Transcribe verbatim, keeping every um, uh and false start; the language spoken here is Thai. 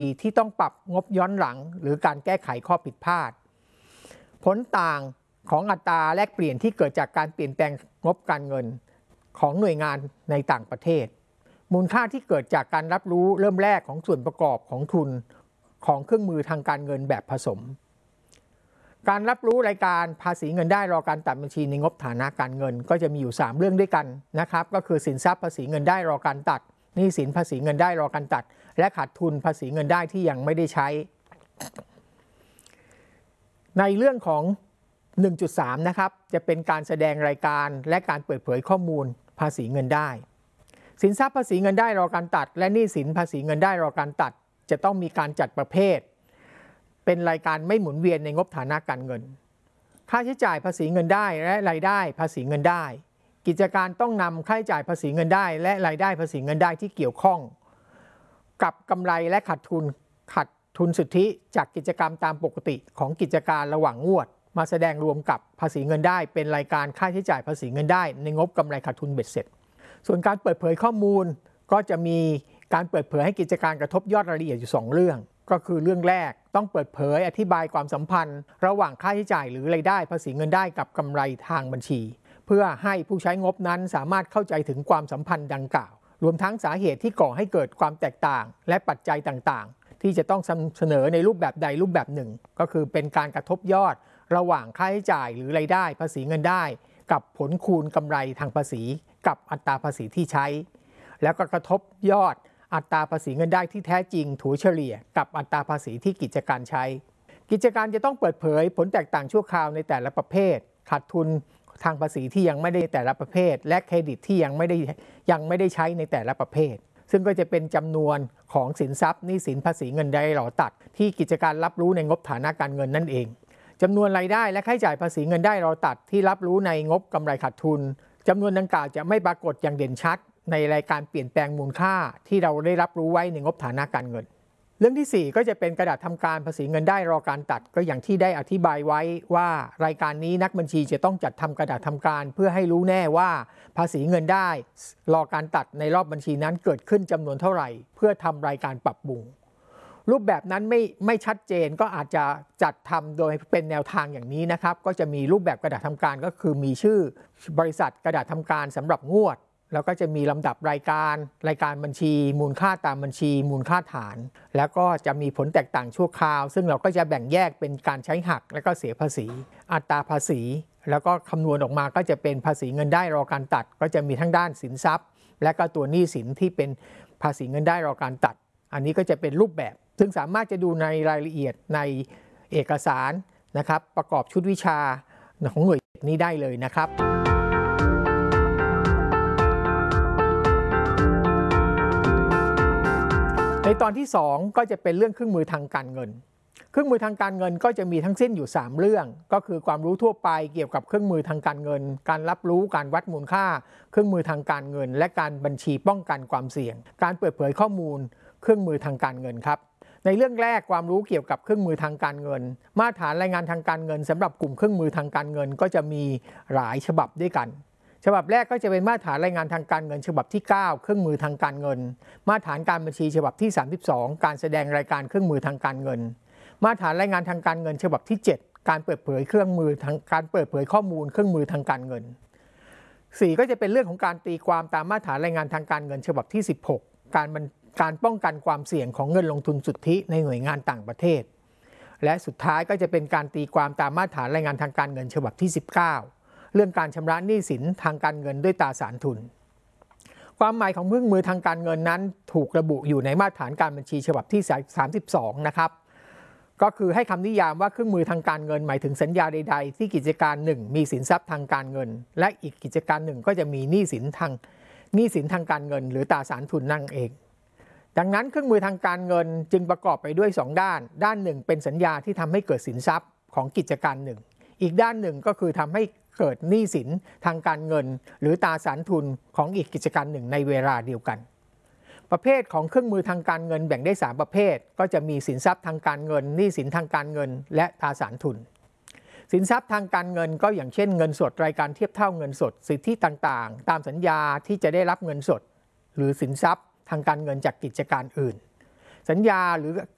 ที่ต้องปรับงบย้อนหลังหรือการแก้ไขข้อผิดพลาดผลต่างของอัตราแลกเปลี่ยนที่เกิดจากการเปลี่ยนแปลงงบการเงินของหน่วยงานในต่างประเทศมูลค่าที่เกิดจากการรับรู้เริ่มแรกของส่วนประกอบของทุนของเครื่องมือทางการเงินแบบผสมการรับรู้รายการภาษีเงินได้รอการตัดบัญชีในงบฐานะการเงินก็จะมีอยู่สามเรื่องด้วยกันนะครับก็คือสินทรัพย์ภาษีเงินได้รอการตัดหนี้สินภาษีเงินได้รอการตัดและขาดทุนภาษีเงินได้ที่ยังไม่ได้ใช้ในเรื่องของ หนึ่งจุดสาม นะครับจะเป็นการแสดงรายการและการเปิดเผยข้อมูลภาษีเงินได้สินทรัพย์ภาษีเงินได้รอการตัดและหนี้สินภาษีเงินได้รอการตัดจะต้องมีการจัดประเภทเป็นรายการไม่หมุนเวียนในงบฐานะการเงินค่าใช้จ่ายภาษีเงินได้และรายได้ภาษีเงินได้กิจการต้องนำค่าใช้จ่ายภาษีเงินได้และรายได้ภาษีเงินได้ที่เกี่ยวข้องกับกำไรและขาดทุนขาดทุนสุทธิจากกิจกรรมตามปกติของกิจการระหว่างงวดมาแสดงรวมกับภาษีเงินได้เป็นรายการค่าใช้จ่ายภาษีเงินได้ในงบกำไรขาดทุนเบ็ดเสร็จส่วนการเปิดเผยข้อมูลก็จะมีการเปิดเผยให้กิจการกระทบยอดรายละเอียดอยู่สองเรื่องก็คือเรื่องแรกต้องเปิดเผยอธิบายความสัมพันธ์ระหว่างค่าใช้จ่ายหรือรายได้ภาษีเงินได้กับกำไรทางบัญชีเพื่อให้ผู้ใช้งบนั้นสามารถเข้าใจถึงความสัมพันธ์ดังกล่าวรวมทั้งสาเหตุที่ก่อให้เกิดความแตกต่างและปัจจัยต่างๆที่จะต้องเสนอในรูปแบบใดรูปแบบหนึ่งก็คือเป็นการกระทบยอดระหว่างค่าใช้จ่ายหรือรายได้ภาษีเงินได้กับผลคูณกำไรทางภาษีกับอัตราภาษีที่ใช้แล้วก็กระทบยอดอัตราภาษีเงินได้ที่แท้จริงถัวเฉลี่ยกับอัตราภาษีที่กิจการใช้กิจการจะต้องเปิดเผยผลแตกต่างชั่วคราวในแต่ละประเภทขาดทุนทางภาษีที่ยังไม่ได้แต่ละประเภทและเครดิตที่ยังไม่ได้ยังไม่ได้ใช้ในแต่ละประเภทซึ่งก็จะเป็นจำนวนของสินทรัพย์หนี้สินภาษีเงินได้รอตัดที่กิจการรับรู้ในงบฐานะการเงินนั่นเองจำนวนรายได้และค่าใช้จ่ายภาษีเงินได้รอตัดที่รับรู้ในงบกำไรขาดทุนจำนวนดังกล่าวจะไม่ปรากฏอย่างเด่นชัดในรายการเปลี่ยนแปลงมูลค่าที่เราได้รับรู้ไว้ในงบฐานะการเงินเรื่องที่สี่ก็จะเป็นกระดาษทำการภาษีเงินได้รอการตัดก็อย่างที่ได้อธิบายไว้ว่ารายการนี้นักบัญชีจะต้องจัดทำกระดาษทำการเพื่อให้รู้แน่ว่าภาษีเงินได้รอการตัดในรอบบัญชีนั้นเกิดขึ้นจำนวนเท่าไหร่เพื่อทำรายการปรับปรุงรูปแบบนั้นไม่ไม่ชัดเจนก็อาจจะจัดทำโดยเป็นแนวทางอย่างนี้นะครับก็จะมีรูปแบบกระดาษทำการก็คือมีชื่อบริษัทกระดาษทำการสำหรับงวดแล้วก็จะมีลำดับรายการรายการบัญชีมูลค่าตามบัญชีมูลค่าฐานแล้วก็จะมีผลแตกต่างชั่วคราวซึ่งเราก็จะแบ่งแยกเป็นการใช้หักและก็เสียภาษีอัตราภาษีแล้วก็คำนวณออกมาก็จะเป็นภาษีเงินได้รอการตัดก็จะมีทั้งด้านสินทรัพย์และก็ตัวหนี้สินที่เป็นภาษีเงินได้รอการตัดอันนี้ก็จะเป็นรูปแบบซึ่งสามารถจะดูในรายละเอียดในเอกสารนะครับประกอบชุดวิชาของหน่วยนี้ได้เลยนะครับในตอนที่สองก็จะเป็นเรื่องเครื่องมือทางการเงินเครื่องมือทางการเงินก็จะมีทั้งสิ้นอยู่สามเรื่องก็คือความรู้ทั่วไปเกี่ยวกับเครื่องมือทางการเงินการรับรู้การวัดมูลค่าเครื่องมือทางการเงินและการบัญชีป้องกันความเสี่ยงการเปิดเผยข้อมูลเครื่องมือทางการเงินครับในเรื่องแรกความรู้เกี่ยวกับเครื่องมือทางการเงินมาตรฐานรายงานทางการเงินสำหรับกลุ่มเครื่องมือทางการเงินก็จะมีหลายฉบับด้วยกันฉบับแรกก็จะเป็นมาตรฐานรายงานทางการเงินฉบับที่เก้าเครื่องมือทางการเงินมาตรฐานการบัญชีฉบับที่สามสิบสองการแสดงรายการเครื่องมือทางการเงินมาตรฐานรายงานทางการเงินฉบับที่เจ็ดการเปิดเผยเครื่องมือทางการเปิดเผยข้อมูลเครื่องมือทางการเงินสี่ก็จะเป็นเรื่องของการตีความตามมาตรฐานรายงานทางการเงินฉบับที่สิบหกการการป้องกันความเสี่ยงของเงินลงทุนสุทธิในหน่วยงานต่างประเทศและสุดท้ายก็จะเป็นการตีความตามมาตรฐานรายงานทางการเงินฉบับที่สิบเก้าเรื่องการชำระหนี้สินทางการเงินด้วยตราสารทุนความหมายของเครื่องมือทางการเงินนั้นถูกระบุอยู่ในมาตรฐานการบัญชีฉบับที่สามสิบสองนะครับก็คือให้คำนิยามว่าเครื่องมือทางการเงินหมายถึงสัญญาใดๆที่กิจการหนึ่งมีสินทรัพย์ทางการเงินและอีกกิจการหนึ่งก็จะมีหนี้สินทางหนี้สินทางการเงินหรือตราสารทุนนั่นเองดังนั้นเครื่องมือทางการเงินจึงประกอบไปด้วยสองด้านด้านหนึ่งเป็นสัญญาที่ทำให้เกิดสินทรัพย์ของกิจการหนึ่งอีกด้านหนึ่งก็คือทำให้เกิดหนี้สินทางการเงินหรือตราสารทุนของอีกกิจการหนึ่งในเวลาเดียวกันประเภทของเครื่องมือทางการเงินแบ่งได้สามประเภทก็จะมีสินทรัพย์ทางการเงินหนี้สินทางการเงินและตราสารทุนสินทรัพย์ทางการเงินก็อย่างเช่นเงินสดรายการเทียบเท่าเงินสดสิทธิต่างๆตามสัญญาที่จะได้รับเงินสดหรือสินทรัพย์ทางการเงินจากกิจการอื่นสัญญาหรือ